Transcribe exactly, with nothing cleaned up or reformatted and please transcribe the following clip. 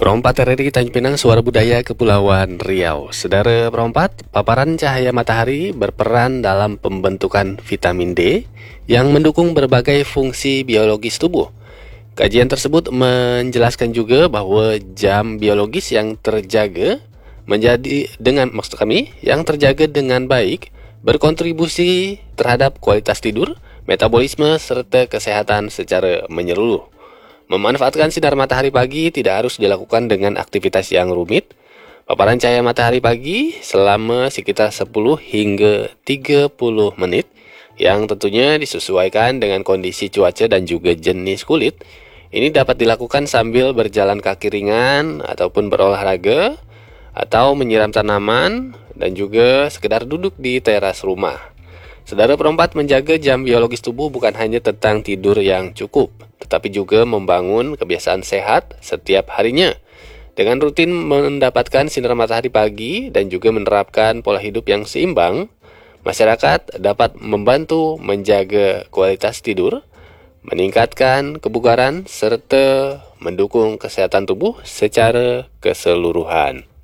Perompat R R I Tanjung Pinang, Suara Budaya Kepulauan Riau. Saudara perompat, paparan cahaya matahari berperan dalam pembentukan vitamin D yang mendukung berbagai fungsi biologis tubuh. Kajian tersebut menjelaskan juga bahwa jam biologis yang terjaga menjadi dengan maksud kami yang terjaga dengan baik berkontribusi terhadap kualitas tidur, metabolisme serta kesehatan secara menyeluruh. Memanfaatkan sinar matahari pagi tidak harus dilakukan dengan aktivitas yang rumit. Paparan cahaya matahari pagi selama sekitar sepuluh hingga tiga puluh menit yang tentunya disesuaikan dengan kondisi cuaca dan juga jenis kulit. Ini dapat dilakukan sambil berjalan kaki ringan ataupun berolahraga atau menyiram tanaman dan juga sekedar duduk di teras rumah. Saudara perompat, menjaga jam biologis tubuh bukan hanya tentang tidur yang cukup, tetapi juga membangun kebiasaan sehat setiap harinya. Dengan rutin mendapatkan sinar matahari pagi dan juga menerapkan pola hidup yang seimbang, masyarakat dapat membantu menjaga kualitas tidur, meningkatkan kebugaran, serta mendukung kesehatan tubuh secara keseluruhan.